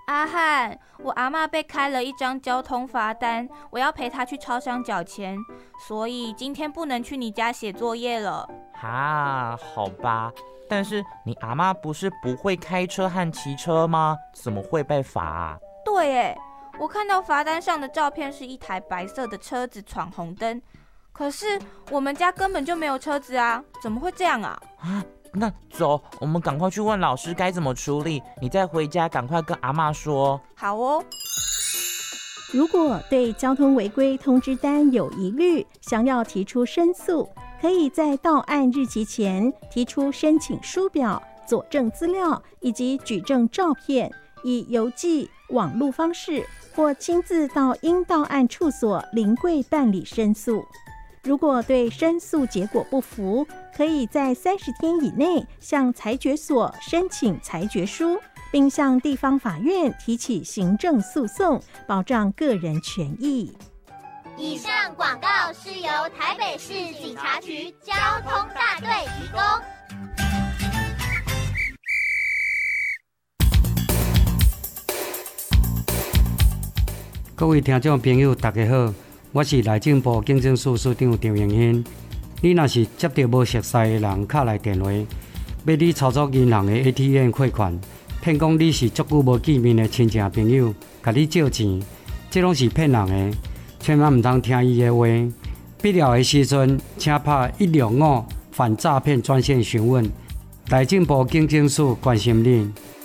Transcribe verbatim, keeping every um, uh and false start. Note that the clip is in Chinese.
阿汉，我阿嬷被开了一张交通罚单，我要陪她去超商缴钱，所以今天不能去你家写作业了。 哈，好吧，但是你阿嬷不是不会开车和骑车吗？怎么会被罚啊？ 对耶，我看到罚单上的照片是一台白色的车子闯红灯，可是我们家根本就没有车子啊，怎么会这样啊？ 啊，那走，我们赶快去问老师该怎么处理，你再回家赶快跟阿嬷说。 好哦。 如果对交通违规通知单有疑虑，想要提出申诉，可以在到案日期前提出申请书表、佐证资料以及举证照片，以邮寄、网络方式或亲自到应到案处所临柜办理申诉。如果对申诉结果不服，可以在三十天以内向裁决所申请裁决书，并向地方法院提起行政诉讼，保障个人权益。 以上广告是由台北市警察局交通大队提供。 各位听众朋友大家好，我是内政部警政署署长张永兴。你若是接到无熟悉的人敲来电话，要你操作银行的 A T M 汇款，骗讲你是足久无见面的亲戚朋友，甲你借钱，这拢是骗人的，千万唔通听伊的话。必要的时阵，请拍一六五反诈骗专线询问。内政部警政署关心你。